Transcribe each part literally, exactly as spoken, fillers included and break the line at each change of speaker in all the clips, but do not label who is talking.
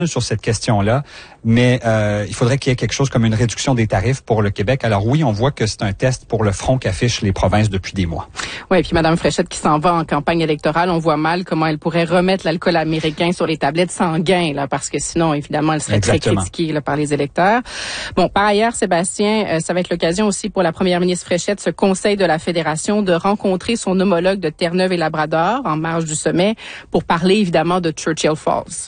sur cette question-là, mais euh, il faudrait qu'il y ait quelque chose comme une réduction des tarifs pour le Québec. Alors oui, on voit que c'est un test pour le front qu'affichent les provinces depuis des mois.
Oui, et puis Mme Fréchette qui s'en va en campagne électorale, on voit mal comment elle pourrait remettre l'alcool américain sur les tablettes sans gain, là, parce que sinon, évidemment, elle serait Exactement. très critiquée là, par les électeurs. Bon, par ailleurs, Sébastien, euh, ça va être l'occasion aussi pour la première ministre Fréchette, ce conseil de la Fédération, de rencontrer son homologue de Terre-Neuve et Labrador en marge du sommet pour parler évidemment de Churchill Falls.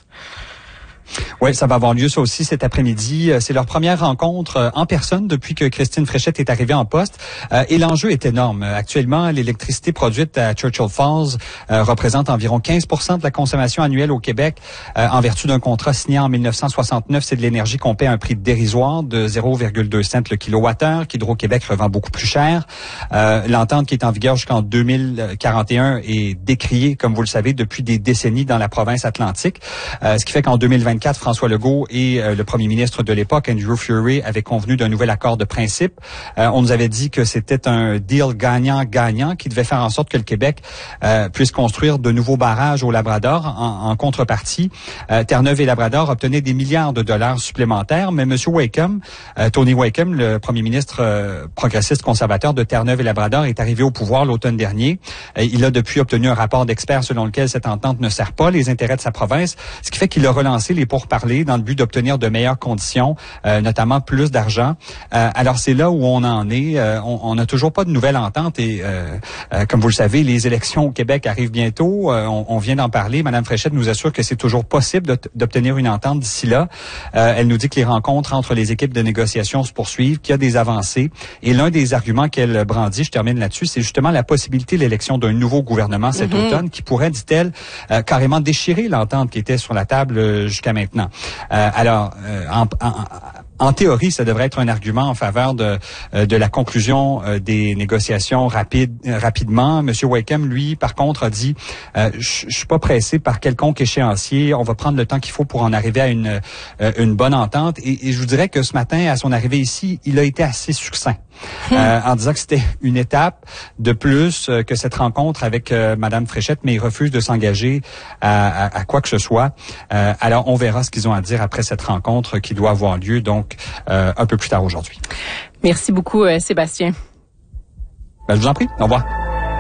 Oui, ça va avoir lieu ça aussi cet après-midi. C'est leur première rencontre en personne depuis que Christine Fréchette est arrivée en poste. Et l'enjeu est énorme. Actuellement, l'électricité produite à Churchill Falls euh, représente environ quinze pour cent de la consommation annuelle au Québec. Euh, en vertu d'un contrat signé en dix-neuf cent soixante-neuf, c'est de l'énergie qu'on paie à un prix dérisoire de zéro virgule deux cents le kilowattheure, qu'Hydro-Québec revend beaucoup plus cher. Euh, l'entente qui est en vigueur jusqu'en deux mille quarante et un est décriée, comme vous le savez, depuis des décennies dans la province atlantique. Euh, ce qui fait qu'en deux mille vingt-quatre, François Legault et euh, le premier ministre de l'époque, Andrew Furey, avaient convenu d'un nouvel accord de principe. Euh, on nous avait dit que c'était un deal gagnant-gagnant qui devait faire en sorte que le Québec euh, puisse construire de nouveaux barrages au Labrador. En, en contrepartie, euh, Terre-Neuve et Labrador obtenaient des milliards de dollars supplémentaires, mais M. Wakeham, euh, Tony Wakeham, le premier ministre euh, progressiste conservateur de Terre-Neuve et Labrador, est arrivé au pouvoir l'automne dernier. Euh, il a depuis obtenu un rapport d'experts selon lequel cette entente ne sert pas les intérêts de sa province, ce qui fait qu'il a relancé les pourparlers dans le but d'obtenir de meilleures conditions, euh, notamment plus d'argent. Euh, alors c'est là où on en est. Euh, on n'a toujours pas de nouvelle entente et euh, euh, comme vous le savez, les élections au Québec arrivent bientôt. Euh, on, on vient d'en parler. Madame Fréchette nous assure que c'est toujours possible d'obtenir une entente d'ici là. Euh, elle nous dit que les rencontres entre les équipes de négociation se poursuivent, qu'il y a des avancées. Et l'un des arguments qu'elle brandit, je termine là-dessus, c'est justement la possibilité de l'élection d'un nouveau gouvernement cet mm-hmm. automne qui pourrait, dit-elle, euh, carrément déchirer l'entente qui était sur la table euh, jusqu'à maintenant. Euh, alors, euh, en, en, en théorie, ça devrait être un argument en faveur de, euh, de la conclusion euh, des négociations rapides, euh, rapidement. Monsieur Wakeham, lui, par contre, a dit euh, « Je suis pas pressé par quelconque échéancier. On va prendre le temps qu'il faut pour en arriver à une, euh, une bonne entente. » Et, et je vous dirais que ce matin, à son arrivée ici, il a été assez succinct. Euh, en disant que c'était une étape de plus euh, que cette rencontre avec euh, Madame Fréchette, mais il refuse de s'engager à, à, à quoi que ce soit. Euh, alors, on verra ce qu'ils ont à dire après cette rencontre qui doit avoir lieu, donc, euh, un peu plus tard aujourd'hui.
Merci beaucoup, euh, Sébastien.
Ben, je vous en prie. Au revoir.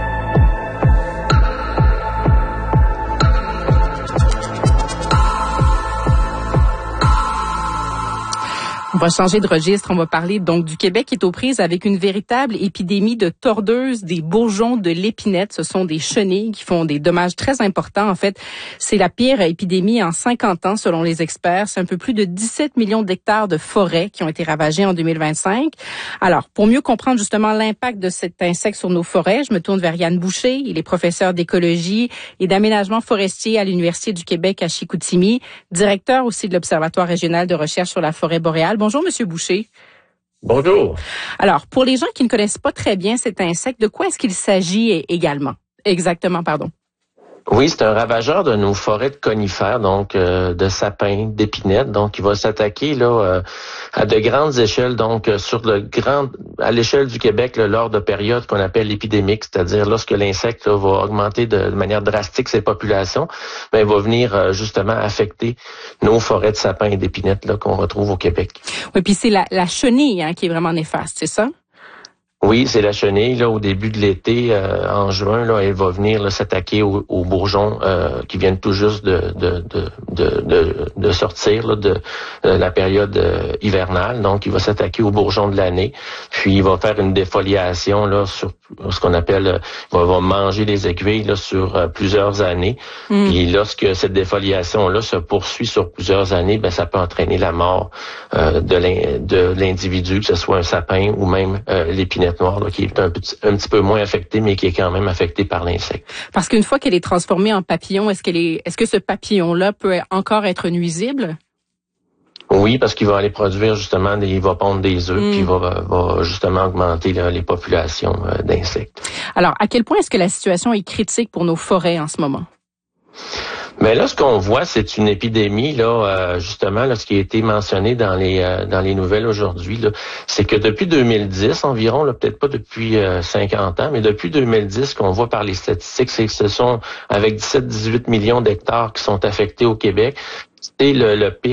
On va changer de registre. On va parler donc du Québec qui est aux prises avec une véritable épidémie de tordeuses des bourgeons de l'épinette. Ce sont des chenilles qui font des dommages très importants. En fait, c'est la pire épidémie en cinquante ans selon les experts. C'est un peu plus de dix-sept millions d'hectares de forêts qui ont été ravagés en deux mille vingt-cinq. Alors, pour mieux comprendre justement l'impact de cet insecte sur nos forêts, je me tourne vers Yann Boucher. Il est professeur d'écologie et d'aménagement forestier à l'Université du Québec à Chicoutimi, directeur aussi de l'Observatoire régional de recherche sur la forêt boréale. Bonjour, Monsieur Boucher.
Bonjour.
Alors, pour les gens qui ne connaissent pas très bien cet insecte, de quoi est-ce qu'il s'agit également? Exactement, pardon.
Oui, c'est un ravageur de nos forêts de conifères, donc euh, de sapins, d'épinettes. Donc, il va s'attaquer là euh, à de grandes échelles, donc euh, sur le grand, à l'échelle du Québec, là, lors de périodes qu'on appelle épidémiques, c'est-à-dire lorsque l'insecte là, va augmenter de, de manière drastique ses populations, ben, il va venir euh, justement affecter nos forêts de sapins et d'épinettes là qu'on retrouve au Québec.
Oui, puis c'est la, la chenille hein, qui est vraiment néfaste, c'est ça?
Oui, c'est la chenille. Là, au début de l'été, euh, en juin, là, elle va venir là, s'attaquer aux, aux bourgeons euh, qui viennent tout juste de de de de, de, de sortir là, de, de la période euh, hivernale. Donc, il va s'attaquer aux bourgeons de l'année. Puis, il va faire une défoliation là sur ce qu'on appelle, euh, il va, va manger les aiguilles là sur euh, plusieurs années. Mm. Puis, lorsque cette défoliation là se poursuit sur plusieurs années, ben ça peut entraîner la mort euh, de l'individu, que ce soit un sapin ou même euh, l'épinette noire, là, qui est un petit, un petit peu moins affectée, mais qui est quand même affectée par l'insecte.
Parce qu'une fois qu'elle est transformée en papillon, est-ce qu'elle est, est-ce que ce papillon-là peut encore être nuisible?
Oui, parce qu'il va aller produire justement, des, il va pondre des œufs, mm. puis il va, va justement augmenter là, les populations euh, d'insectes.
Alors, à quel point est-ce que la situation est critique pour nos forêts en ce moment?
Mais là, ce qu'on voit, c'est une épidémie, là, euh, justement, là, ce qui a été mentionné dans les euh, dans les nouvelles aujourd'hui, là, c'est que depuis deux mille dix environ, là, peut-être pas depuis euh, cinquante ans, mais depuis deux mille dix, ce qu'on voit par les statistiques, c'est que ce sont avec dix-sept à dix-huit millions d'hectares qui sont affectés au Québec. C'est le, le pire